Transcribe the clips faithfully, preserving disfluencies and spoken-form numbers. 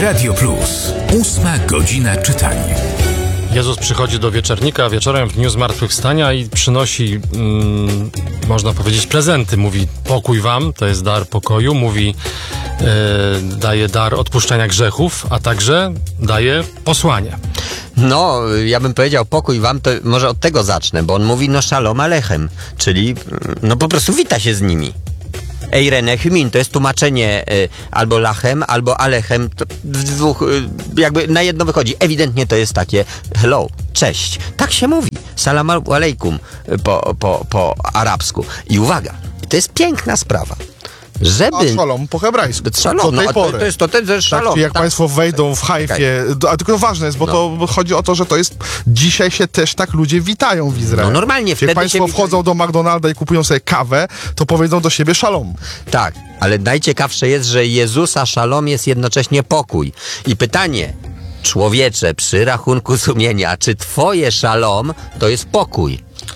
Radio Plus. Ósma godzina czytania. Jezus przychodzi do wieczornika wieczorem w dniu zmartwychwstania i przynosi, mm, można powiedzieć, prezenty. Mówi: pokój wam, to jest dar pokoju. Mówi, e, daje dar odpuszczenia grzechów, a także daje posłanie. No, ja bym powiedział pokój wam, to może od tego zacznę, bo on mówi no shalom alechem, czyli no po prostu wita się z nimi. Eirene hymin, to jest tłumaczenie y, albo lachem, albo alechem, to w dwóch, y, jakby na jedno wychodzi. Ewidentnie to jest takie hello, cześć. Tak się mówi. Salam alejkum y, po, po, po arabsku. I uwaga, to jest piękna sprawa. Żeby... A szalom po hebrajsku. Szalom, do tej no, pory. To, to jest to, to jest szalom. Tak, czyli jak tak. państwo wejdą w Hajfie, a tylko ważne jest, bo No. to chodzi o to, że to jest, dzisiaj się też tak ludzie witają w Izraelu. No normalnie wtedy jak państwo się wchodzą do McDonalda i kupują sobie kawę, to powiedzą do siebie szalom. Tak, ale najciekawsze jest, że Jezusa szalom jest jednocześnie pokój. I pytanie, człowiecze, przy rachunku sumienia, czy twoje szalom to jest pokój?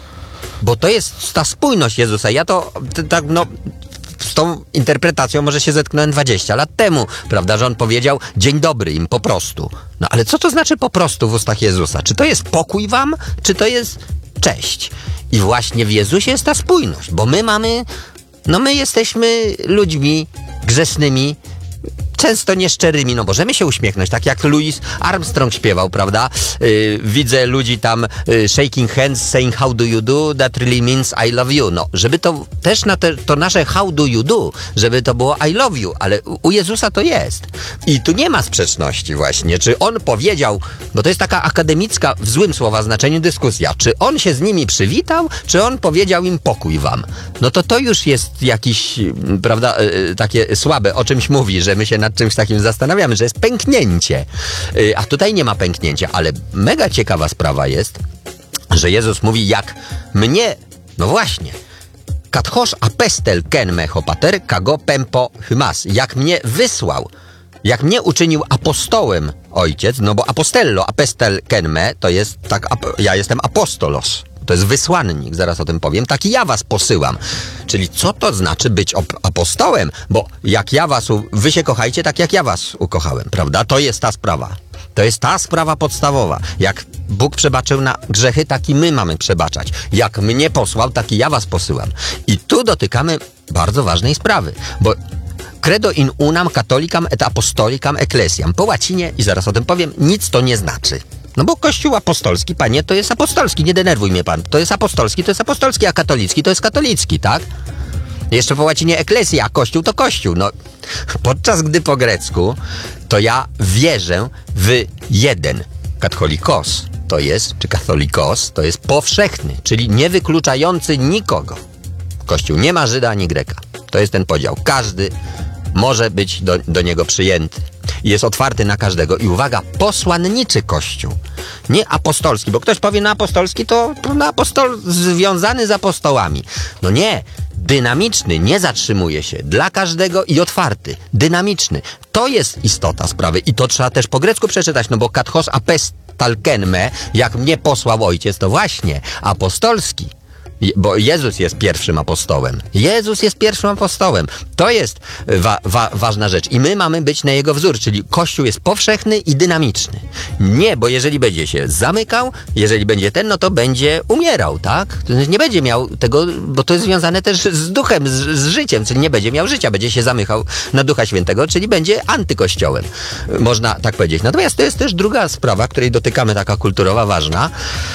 Bo to jest ta spójność Jezusa. Ja to tak, no... Z tą interpretacją może się zetknąłem dwadzieścia lat temu, prawda, że on powiedział dzień dobry im po prostu. No ale co to znaczy po prostu w ustach Jezusa? Czy to jest pokój wam, czy to jest cześć? I właśnie w Jezusie jest ta spójność, bo my mamy, no my jesteśmy ludźmi grzesznymi, często nieszczerymi, no możemy się uśmiechnąć, tak jak Louis Armstrong śpiewał, prawda? Yy, widzę ludzi tam yy, shaking hands, saying how do you do, that really means I love you. No, żeby to też na te, to nasze how do you do, żeby to było I love you, ale u, u Jezusa to jest. I tu nie ma sprzeczności właśnie, czy on powiedział, bo to jest taka akademicka, w złym słowa znaczeniu dyskusja, czy on się z nimi przywitał, czy on powiedział im pokój wam. No to to już jest jakiś, prawda, yy, takie słabe, o czymś mówi, że my się nad czymś takim zastanawiamy, że jest pęknięcie. Yy, a tutaj nie ma pęknięcia, ale mega ciekawa sprawa jest, że Jezus mówi, jak mnie, no właśnie, kathosz apestel ken mechopater kago pempo hymas, jak mnie wysłał, jak mnie uczynił apostołem ojciec, no bo apostello, apestel ken me, to jest tak, ja jestem apostolos. To jest wysłannik, zaraz o tym powiem. Tak ja was posyłam. Czyli co to znaczy być apostołem? Bo jak ja was, u... wy się kochajcie tak jak ja was ukochałem, prawda? To jest ta sprawa. To jest ta sprawa podstawowa. Jak Bóg przebaczył na grzechy, tak i my mamy przebaczać. Jak mnie posłał, tak i ja was posyłam. I tu dotykamy bardzo ważnej sprawy, bo credo in unam catholicam et apostolicam ecclesiam. Po łacinie, i zaraz o tym powiem, nic to nie znaczy. No bo Kościół apostolski, panie, to jest apostolski, nie denerwuj mnie pan. To jest apostolski, to jest apostolski, a katolicki to jest katolicki, tak? Jeszcze po łacinie eklezja, a Kościół to Kościół. No, podczas gdy po grecku, to ja wierzę w jeden. Katholikos to jest, czy katholikos, to jest powszechny, czyli nie wykluczający nikogo. Kościół nie ma Żyda ani Greka. To jest ten podział. Każdy może być do, do niego przyjęty. Jest otwarty na każdego. I uwaga, posłanniczy Kościół. Nie apostolski, bo ktoś powie, no apostolski to, to no apostol związany z apostołami. No nie, dynamiczny, nie zatrzymuje się. Dla każdego i otwarty. Dynamiczny. To jest istota sprawy. I to trzeba też po grecku przeczytać, no bo kathos apestal ken me, jak mnie posłał ojciec, to właśnie apostolski. Bo Jezus jest pierwszym apostołem. Jezus jest pierwszym apostołem. To jest wa- wa- ważna rzecz. I my mamy być na jego wzór, czyli Kościół jest powszechny i dynamiczny. Nie, bo jeżeli będzie się zamykał, jeżeli będzie ten, no to będzie umierał, tak? Nie będzie miał tego, bo to jest związane też z duchem, z, z życiem, czyli nie będzie miał życia, będzie się zamykał na Ducha Świętego, czyli będzie antykościołem. Można tak powiedzieć. Natomiast to jest też druga sprawa, której dotykamy, taka kulturowa, ważna,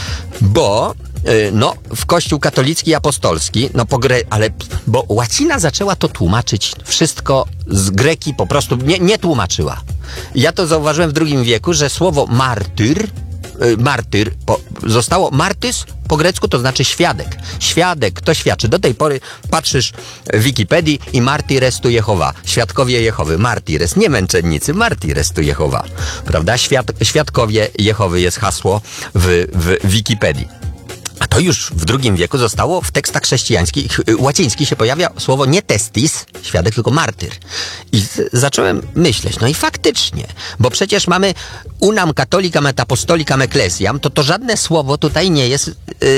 bo no, w Kościół katolicki i apostolski, no po gre... ale, bo łacina zaczęła to tłumaczyć wszystko z greki, po prostu nie, nie tłumaczyła. Ja to zauważyłem w drugim wieku, że słowo martyr, y, martyr, po, zostało martys po grecku, to znaczy świadek. Świadek, kto świadczy. Do tej pory patrzysz w Wikipedii i martires tu Jehowa. Świadkowie Jehowy. Martires, nie męczennicy, martires tu Jehowa. Prawda? Świad... Świadkowie Jehowy jest hasło w, w Wikipedii. A to już w drugim wieku zostało w tekstach chrześcijańskich, łacińskich się pojawia słowo nie testis, świadek, tylko martyr. I z, zacząłem myśleć, no i faktycznie, bo przecież mamy unam catholicam et apostolicam ecclesiam, to to żadne słowo tutaj nie jest,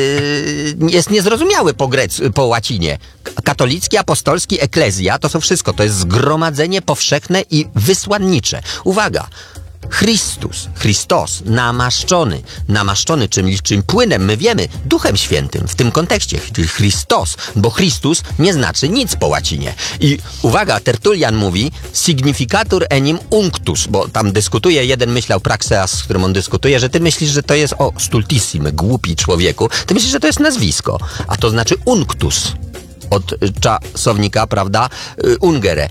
yy, jest niezrozumiałe po grec- po łacinie. Katolicki, apostolski, eklezja, to są wszystko, to jest zgromadzenie powszechne i wysłannicze. Uwaga! Chrystus, Chrystos, namaszczony, namaszczony czym, czym płynem, my wiemy, Duchem Świętym w tym kontekście, czyli Chrystos, bo Chrystus nie znaczy nic po łacinie. I uwaga, Tertullian mówi significatur enim unctus, bo tam dyskutuje, jeden myślał Praxeas, z którym on dyskutuje, że ty myślisz, że to jest, o, stultissime, głupi człowieku, ty myślisz, że to jest nazwisko, a to znaczy unctus, od czasownika, prawda, ungere,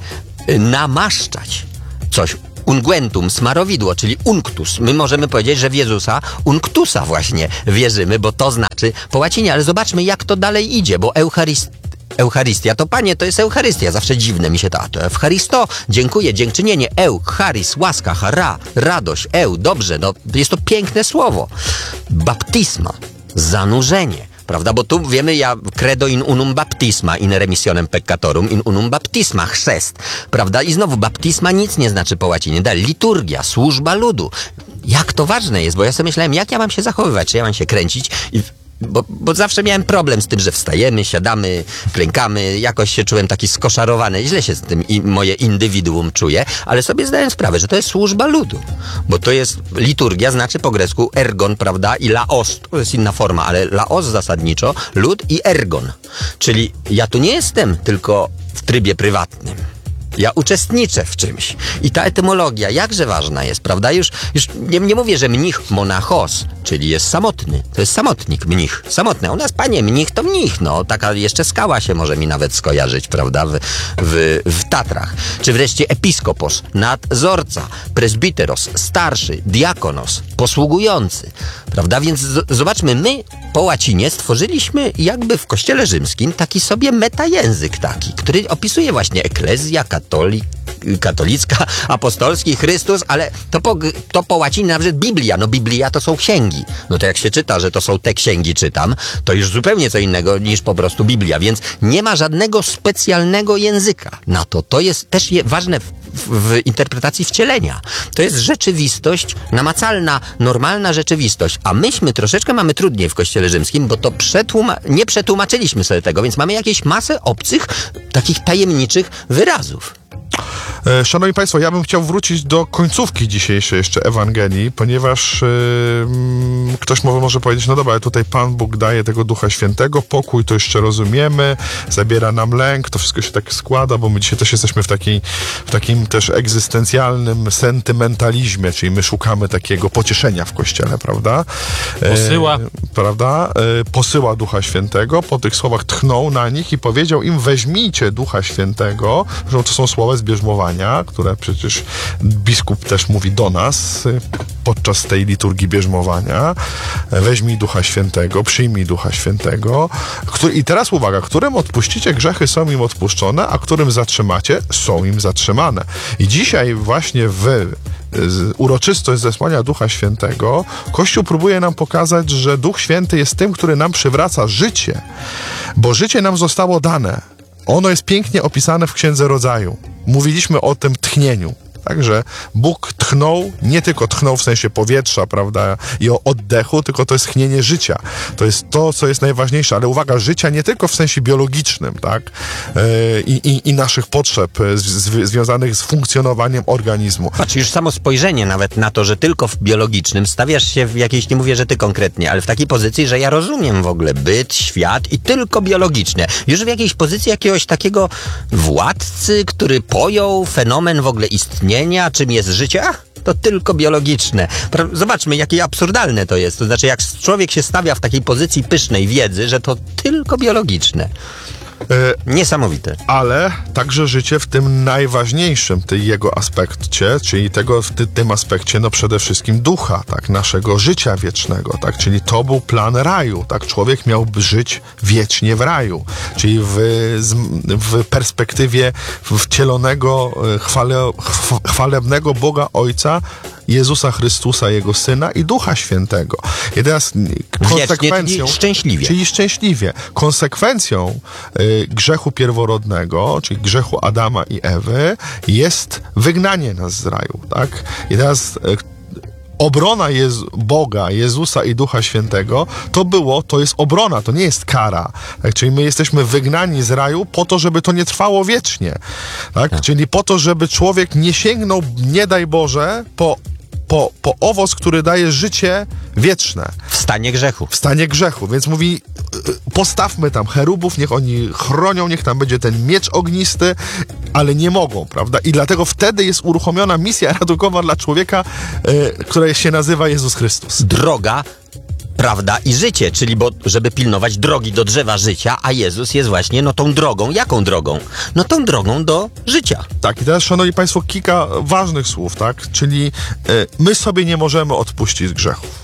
namaszczać coś. Unguentum, smarowidło, czyli unctus. My możemy powiedzieć, że w Jezusa unctusa właśnie wierzymy, bo to znaczy po łacinie, ale zobaczmy, jak to dalej idzie, bo Eucharyst... Eucharystia to, panie, to jest Eucharystia. Zawsze dziwne mi się to. To Eucharysto, dziękuję, dziękczynienie. Eu, charis, łaska, ra, radość, eu, dobrze, no jest to piękne słowo. Baptisma, zanurzenie. Prawda? Bo tu wiemy, ja credo in unum baptisma, in remissionem peccatorum, in unum baptisma, chrzest. Prawda? I znowu baptisma nic nie znaczy po łacinie. Dalej, liturgia, służba ludu. Jak to ważne jest, bo ja sobie myślałem, jak ja mam się zachowywać, czy ja mam się kręcić i... Bo, bo zawsze miałem problem z tym, że wstajemy, siadamy, klękamy, jakoś się czułem taki skoszarowany, źle się z tym i moje indywiduum czuje, ale sobie zdałem sprawę, że to jest służba ludu, bo to jest liturgia, znaczy po grecku ergon, prawda, i laos, to jest inna forma, ale laos zasadniczo, lud i ergon, czyli ja tu nie jestem tylko w trybie prywatnym. Ja uczestniczę w czymś. I ta etymologia jakże ważna jest, prawda? Już, już nie, nie mówię, że mnich monachos, czyli jest samotny. To jest samotnik, mnich. Samotny. A u nas, panie, mnich to mnich, no. Taka jeszcze skała się może mi nawet skojarzyć, prawda? W, w, w Tatrach. Czy wreszcie episkopos, nadzorca, presbiteros, starszy, diakonos, posługujący, prawda? Więc z, zobaczmy, my po łacinie stworzyliśmy jakby w Kościele Rzymskim taki sobie metajęzyk taki, który opisuje właśnie eklezja, katolik, katolicka, apostolski, Chrystus, ale to po, to po łacinie nawet Biblia. No Biblia to są księgi. No to jak się czyta, że to są te księgi czytam, to już zupełnie co innego niż po prostu Biblia. Więc nie ma żadnego specjalnego języka na to. To jest też je, ważne w, w, w interpretacji wcielenia. To jest rzeczywistość namacalna, normalna rzeczywistość. A myśmy troszeczkę mamy trudniej w Kościele Rzymskim, bo to przetłuma- nie przetłumaczyliśmy sobie tego, więc mamy jakieś masę obcych, takich tajemniczych wyrazów. E, Szanowni Państwo, ja bym chciał wrócić do końcówki dzisiejszej jeszcze Ewangelii, ponieważ yy, ktoś może, może powiedzieć, no dobra, ale tutaj Pan Bóg daje tego Ducha Świętego, pokój to jeszcze rozumiemy, zabiera nam lęk, to wszystko się tak składa, bo my dzisiaj też jesteśmy w, takiej, w takim też egzystencjalnym sentymentalizmie, czyli my szukamy takiego pocieszenia w Kościele, prawda? Posyła. E, prawda? E, posyła Ducha Świętego, po tych słowach tchnął na nich i powiedział im, weźmijcie Ducha Świętego, że to są słowa z bierzmowania, które przecież biskup też mówi do nas podczas tej liturgii bierzmowania. Weźmij Ducha Świętego, przyjmij Ducha Świętego. Który, I teraz uwaga, którym odpuścicie, grzechy są im odpuszczone, a którym zatrzymacie, są im zatrzymane. I dzisiaj właśnie w uroczystość zesłania Ducha Świętego Kościół próbuje nam pokazać, że Duch Święty jest tym, który nam przywraca życie, bo życie nam zostało dane. Ono jest pięknie opisane w Księdze Rodzaju. Mówiliśmy o tym tchnieniu. Także Bóg tchnął, nie tylko tchnął w sensie powietrza, prawda, i o oddechu, tylko to jest tchnienie życia. To jest to, co jest najważniejsze, ale uwaga, życia nie tylko w sensie biologicznym, tak, i, i, i naszych potrzeb z, z, związanych z funkcjonowaniem organizmu. Patrz, już samo spojrzenie nawet na to, że tylko w biologicznym stawiasz się w jakiejś, nie mówię, że ty konkretnie, ale w takiej pozycji, że ja rozumiem w ogóle byt, świat i tylko biologiczne. Już w jakiejś pozycji jakiegoś takiego władcy, który pojął fenomen w ogóle istnienia, czym jest życie? Ach, to tylko biologiczne. Zobaczmy, jakie absurdalne to jest. To znaczy, jak człowiek się stawia w takiej pozycji pysznej wiedzy, że to tylko biologiczne. E, Niesamowite. Ale także życie w tym najważniejszym, tej jego aspekcie, czyli tego, w ty, tym aspekcie, no przede wszystkim ducha, tak, naszego życia wiecznego, tak, czyli to był plan raju, tak, człowiek miałby żyć wiecznie w raju, czyli w, w perspektywie wcielonego, chwale, chwalebnego Boga Ojca, Jezusa Chrystusa, Jego Syna i Ducha Świętego. I teraz konsekwencją... czyli szczęśliwie. Czyli szczęśliwie. Konsekwencją y, grzechu pierworodnego, czyli grzechu Adama i Ewy, jest wygnanie nas z raju, tak? I teraz... Y, Obrona Jezu, Boga, Jezusa i Ducha Świętego, to było, to jest obrona, to nie jest kara. Tak? Czyli my jesteśmy wygnani z raju po to, żeby to nie trwało wiecznie. Tak? Tak. Czyli po to, żeby człowiek nie sięgnął, nie daj Boże, po, po, po owoc, który daje życie wieczne. W stanie grzechu. W stanie grzechu. Więc mówi, postawmy tam cherubów, niech oni chronią, niech tam będzie ten miecz ognisty, ale nie mogą, prawda? I dlatego wtedy jest uruchomiona misja ratunkowa dla człowieka, y, która się nazywa Jezus Chrystus. Droga, prawda i życie, czyli bo, żeby pilnować drogi do drzewa życia, a Jezus jest właśnie no tą drogą. Jaką drogą? No tą drogą do życia. Tak, i teraz, szanowni państwo, kilka ważnych słów, tak? Czyli y, my sobie nie możemy odpuścić grzechów.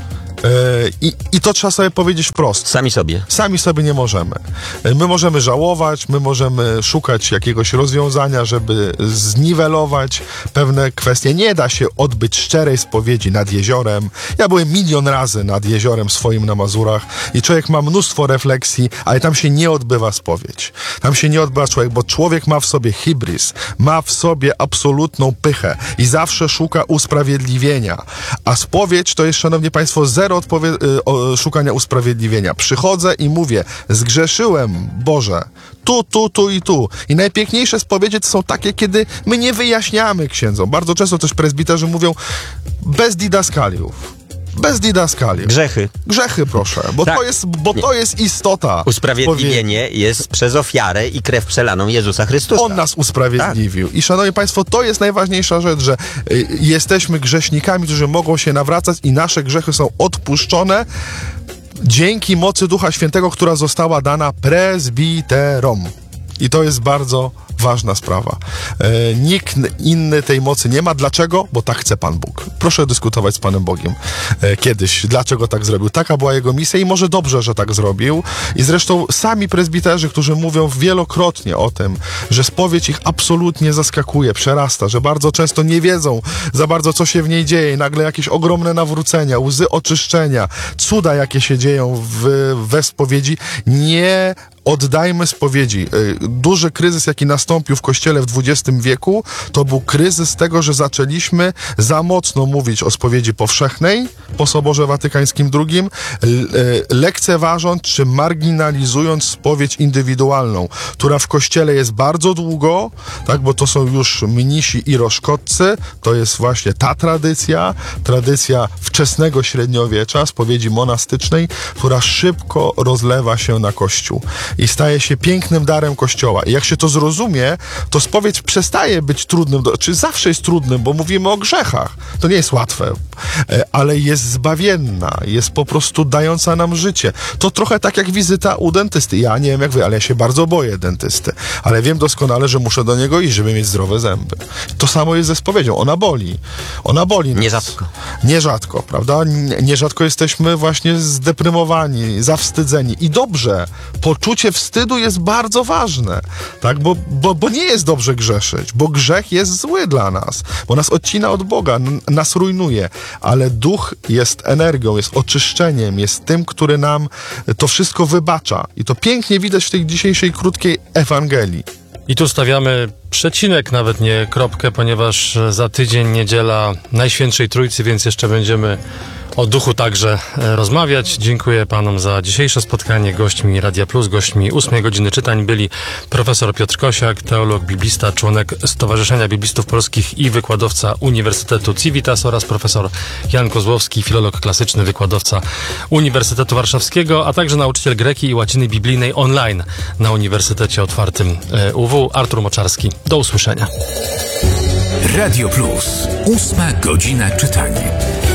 I, I to trzeba sobie powiedzieć wprost. Sami sobie. Sami sobie nie możemy. My możemy żałować, my możemy szukać jakiegoś rozwiązania, żeby zniwelować pewne kwestie. Nie da się odbyć szczerej spowiedzi nad jeziorem. Ja byłem milion razy nad jeziorem swoim na Mazurach i człowiek ma mnóstwo refleksji, ale tam się nie odbywa spowiedź. Tam się nie odbywa człowiek, bo człowiek ma w sobie hybris, ma w sobie absolutną pychę i zawsze szuka usprawiedliwienia. A spowiedź to jest, szanowni państwo, zero Odpowie- o, szukania usprawiedliwienia. Przychodzę i mówię, zgrzeszyłem, Boże, tu, tu, tu i tu. I najpiękniejsze spowiedzi to są takie, kiedy my nie wyjaśniamy księdzom. Bardzo często też prezbiterzy mówią, bez didaskaliów. Bez didaskaliów. Grzechy. Grzechy, proszę, bo, tak. to, jest, bo to jest istota. Usprawiedliwienie spowiedzi. Jest przez ofiarę i krew przelaną Jezusa Chrystusa. On nas usprawiedliwił. Tak. I szanowni państwo, to jest najważniejsza rzecz, że y, jesteśmy grzesznikami, którzy mogą się nawracać i nasze grzechy są odpuszczone dzięki mocy Ducha Świętego, która została dana prezbiterom. I to jest bardzo ważna sprawa. E, nikt inny tej mocy nie ma. Dlaczego? Bo tak chce Pan Bóg. Proszę dyskutować z Panem Bogiem e, kiedyś. Dlaczego tak zrobił? Taka była Jego misja i może dobrze, że tak zrobił. I zresztą sami prezbiterzy, którzy mówią wielokrotnie o tym, że spowiedź ich absolutnie zaskakuje, przerasta, że bardzo często nie wiedzą za bardzo, co się w niej dzieje. I nagle jakieś ogromne nawrócenia, łzy oczyszczenia, cuda, jakie się dzieją w, we spowiedzi, nie oddajmy spowiedzi. Duży kryzys, jaki nastąpił w Kościele w dwudziestym wieku, to był kryzys tego, że zaczęliśmy za mocno mówić o spowiedzi powszechnej po Soborze Watykańskim drugim, lekceważąc czy marginalizując spowiedź indywidualną, która w Kościele jest bardzo długo, tak, bo to są już mnisi i roszkotcy, to jest właśnie ta tradycja, tradycja wczesnego średniowiecza, spowiedzi monastycznej, która szybko rozlewa się na Kościół i staje się pięknym darem Kościoła. I jak się to zrozumie, to spowiedź przestaje być trudnym, do, czy zawsze jest trudnym, bo mówimy o grzechach. To nie jest łatwe, ale jest zbawienna, jest po prostu dająca nam życie. To trochę tak jak wizyta u dentysty. Ja nie wiem jak wy, ale ja się bardzo boję dentysty. Ale wiem doskonale, że muszę do niego iść, żeby mieć zdrowe zęby. To samo jest ze spowiedzią. Ona boli. Ona boli nas. Nierzadko. Nierzadko, prawda? Nierzadko jesteśmy właśnie zdeprymowani, zawstydzeni. I dobrze, poczucie wstydu jest bardzo ważne, tak? Bo, bo, bo nie jest dobrze grzeszyć, bo grzech jest zły dla nas, bo nas odcina od Boga, n- nas rujnuje, ale duch jest energią, jest oczyszczeniem, jest tym, który nam to wszystko wybacza. I to pięknie widać w tej dzisiejszej krótkiej Ewangelii. I tu stawiamy przecinek, nawet nie kropkę, ponieważ za tydzień niedziela Najświętszej Trójcy, więc jeszcze będziemy o duchu także rozmawiać. Dziękuję panom za dzisiejsze spotkanie. Gośćmi Radia Plus, gośćmi ósmej godziny czytań byli profesor Piotr Kosiak, teolog, biblista, członek Stowarzyszenia Biblistów Polskich i wykładowca Uniwersytetu Civitas oraz profesor Jan Kozłowski, filolog klasyczny, wykładowca Uniwersytetu Warszawskiego, a także nauczyciel greki i łaciny biblijnej online na Uniwersytecie Otwartym U W. Artur Moczarski. Do usłyszenia. Radio Plus. Ósma godzina czytania.